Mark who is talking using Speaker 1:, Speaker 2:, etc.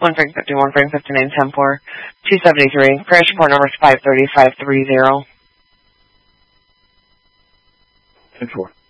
Speaker 1: One Frank 51, Frank 59, 10-4, 273. Crash report number is 530-530.
Speaker 2: 10-4.